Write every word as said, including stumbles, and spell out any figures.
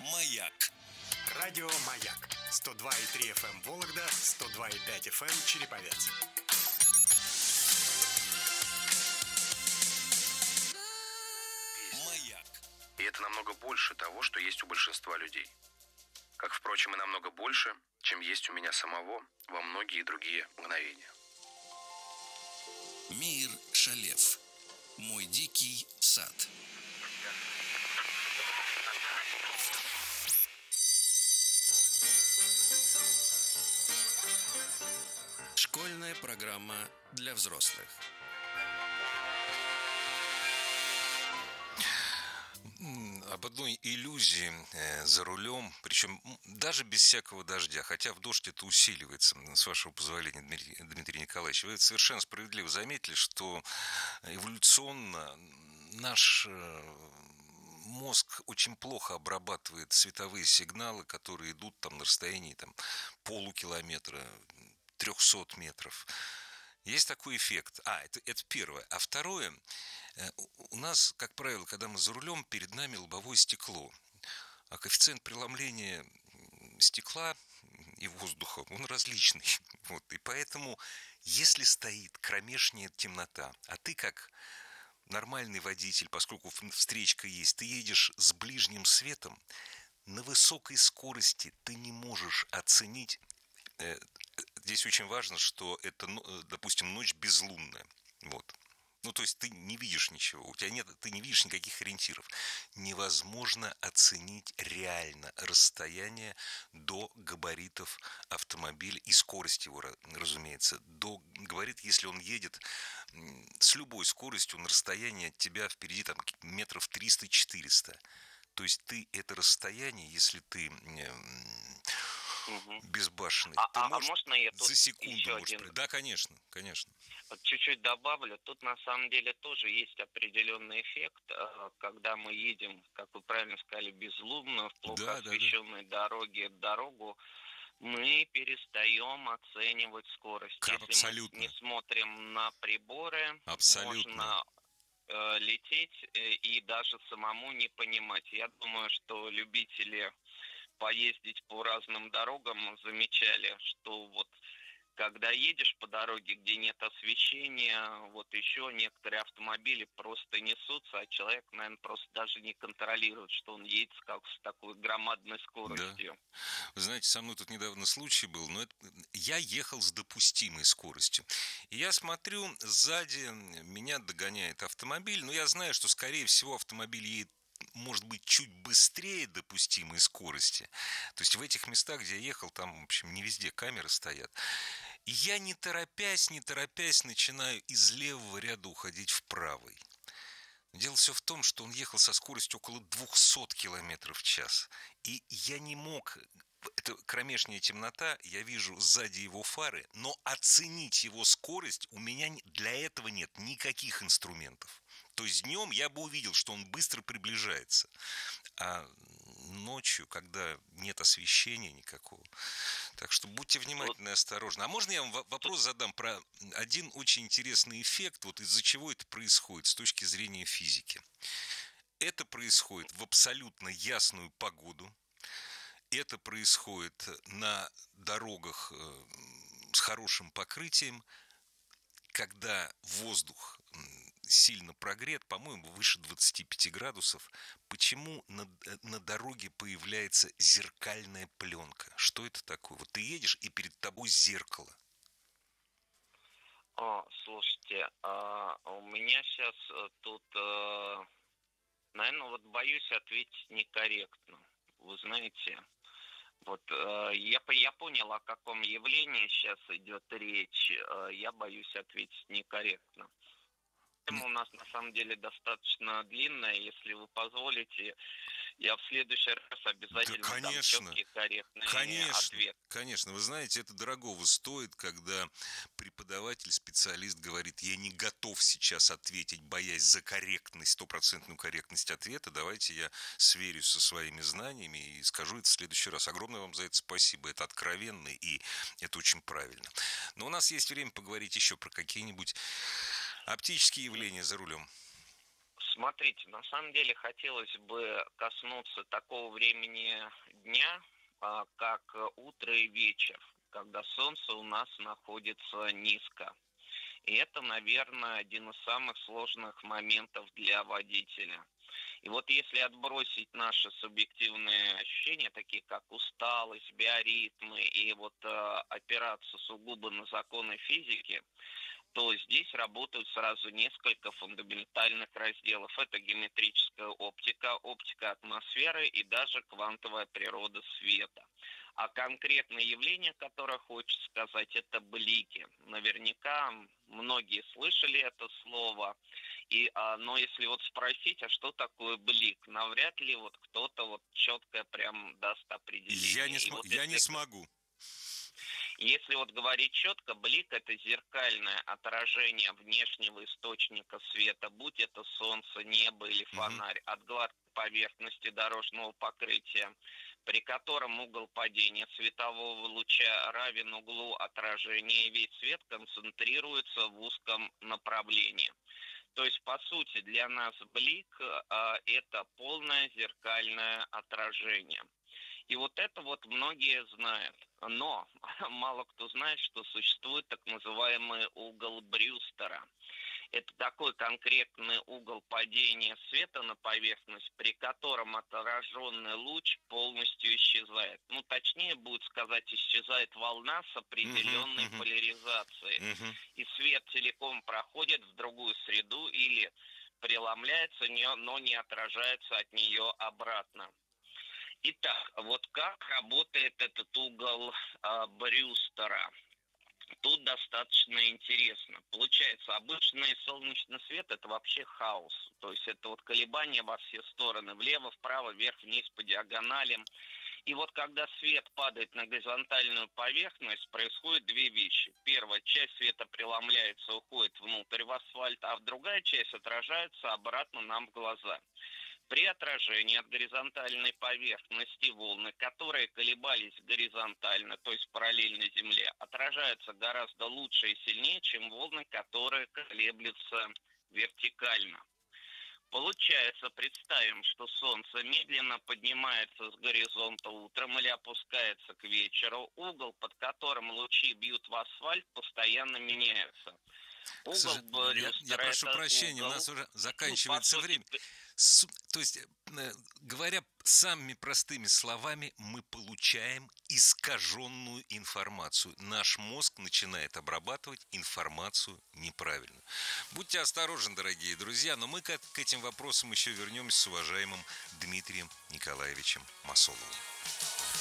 Маяк. Радио «Маяк». сто два и три эф эм Вологда, сто два и пять эф эм Череповец. Маяк. И это намного больше того, что есть у большинства людей. Как, впрочем, и намного больше, чем есть у меня самого во многие другие мгновения. Меир Шалев. Мой дикий сад. Школьная программа для взрослых. Об одной иллюзии э, за рулем, причем даже без всякого дождя, хотя в дождь это усиливается, с вашего позволения, Дмитрий, Дмитрий Николаевич. Вы совершенно справедливо заметили, что эволюционно наш э, мозг очень плохо обрабатывает световые сигналы, которые идут там на расстоянии там, полукилометра, трехсот метров. Есть такой эффект. А, это, это первое. А второе, у нас, как правило, когда мы за рулем, перед нами лобовое стекло. А коэффициент преломления стекла и воздуха, он различный. Вот. И поэтому, если стоит кромешняя темнота, а ты как нормальный водитель, поскольку встречка есть, ты едешь с ближним светом, на высокой скорости ты не можешь оценить. Здесь очень важно, что это, допустим, ночь безлунная. Вот. Ну, то есть ты не видишь ничего, у тебя нет, ты не видишь никаких ориентиров. Невозможно оценить реально расстояние до габаритов автомобиля и скорость его, разумеется. До габарит, если он едет с любой скоростью на расстояние от тебя впереди там метров триста-четыреста. То есть ты это расстояние, если ты Угу. безбашенный. А, Ты а, можешь а можно я тут за секунду еще можешь... один... Да, конечно, конечно. Вот чуть-чуть добавлю. Тут на самом деле тоже есть определенный эффект, когда мы едем, как вы правильно сказали, безлунно, в плохо да, освещенной да, да. дороге, дорогу, мы перестаем оценивать скорость. Как, Если абсолютно. мы не смотрим на приборы, абсолютно. можно э, лететь э, и даже самому не понимать. Я думаю, что любители поездить по разным дорогам замечали, что вот когда едешь по дороге, где нет освещения, вот еще некоторые автомобили просто несутся, а человек, наверное, просто даже не контролирует, что он едет как с такой громадной скоростью. Да. Вы знаете, со мной тут недавно случай был, но это... я ехал с допустимой скоростью. И я смотрю, сзади меня догоняет автомобиль, но я знаю, что, скорее всего, автомобиль едет, может быть, чуть быстрее допустимой скорости. То есть в этих местах, где я ехал, там, в общем, не везде камеры стоят. И я, не торопясь, не торопясь, начинаю из левого ряда уходить в правый. Дело все в том, что он ехал со скоростью около двухсот километров в час. И я не мог... Это кромешняя темнота, я вижу сзади его фары, но оценить его скорость у меня для этого нет никаких инструментов. То есть днем я бы увидел, что он быстро приближается. А ночью, когда нет освещения никакого. Так что будьте внимательны и осторожны. А можно я вам вопрос задам про один очень интересный эффект, вот из-за чего это происходит с точки зрения физики. Это происходит в абсолютно ясную погоду. Это происходит на дорогах с хорошим покрытием, когда воздух сильно прогрет, по-моему, выше двадцати пяти градусов. Почему на, на дороге появляется зеркальная пленка? Что это такое? Вот ты едешь, и перед тобой зеркало. О, слушайте, а у меня сейчас тут, наверное, вот боюсь ответить некорректно. Вы знаете... Вот э, я, я понял, о каком явлении сейчас идет речь. Э, я боюсь ответить некорректно. Тема у нас на самом деле достаточно длинная. Если вы позволите, я в следующий раз обязательно да, дам четкий, корректный конечно, ответ. Конечно, вы знаете, это дорогого стоит, когда преподаватель, специалист говорит, я не готов сейчас ответить, боясь за корректность, стопроцентную корректность ответа. Давайте я сверюсь со своими знаниями и скажу это в следующий раз. Огромное вам за это спасибо. Это откровенно и это очень правильно. Но у нас есть время поговорить еще про какие-нибудь оптические явления за рулем. Смотрите, на самом деле хотелось бы коснуться такого времени дня, а, как утро и вечер, когда солнце у нас находится низко. И это, наверное, один из самых сложных моментов для водителя. И вот если отбросить наши субъективные ощущения, такие как усталость, биоритмы, и вот э, опираться сугубо на законы физики, то здесь работают сразу несколько фундаментальных разделов. Это геометрическая оптика, оптика атмосферы и даже квантовая природа света. А конкретное явление, которое хочется сказать, это блики. Наверняка многие слышали это слово. И, а, но если вот спросить, а что такое блик, навряд ли вот кто-то вот четко прям даст определение. Я не, см... вот я если... не смогу. Если вот говорить четко, блик – это зеркальное отражение внешнего источника света, будь это солнце, небо или фонарь, от гладкой поверхности дорожного покрытия, при котором угол падения светового луча равен углу отражения, и весь свет концентрируется в узком направлении. То есть, по сути, для нас блик а, – это полное зеркальное отражение. И вот это вот многие знают. Но мало кто знает, что существует так называемый угол Брюстера. Это такой конкретный угол падения света на поверхность, при котором отраженный луч полностью исчезает. Ну, точнее будет сказать, исчезает волна с определенной uh-huh, uh-huh. поляризацией. Uh-huh. И свет целиком проходит в другую среду или преломляется, но не отражается от нее обратно. Итак, вот как работает этот угол а, Брюстера? Тут достаточно интересно. Получается, обычный солнечный свет – это вообще хаос. То есть это вот колебания во все стороны, влево, вправо, вверх, вниз, по диагоналям. И вот когда свет падает на горизонтальную поверхность, происходят две вещи. Первая часть света преломляется, уходит внутрь в асфальт, а другая часть отражается обратно нам в глаза. При отражении от горизонтальной поверхности волны, которые колебались горизонтально, то есть параллельно Земле, отражаются гораздо лучше и сильнее, чем волны, которые колеблются вертикально. Получается, представим, что Солнце медленно поднимается с горизонта утром или опускается к вечеру. Угол, под которым лучи бьют в асфальт, постоянно меняется. Угол Брюстера, я, я прошу прощения, угол, у нас уже заканчивается ну, время. С, то есть, говоря самыми простыми словами, мы получаем искаженную информацию. Наш мозг начинает обрабатывать информацию неправильно. Будьте осторожны, дорогие друзья, но мы к, к этим вопросам еще вернемся с уважаемым Дмитрием Николаевичем Масоловым.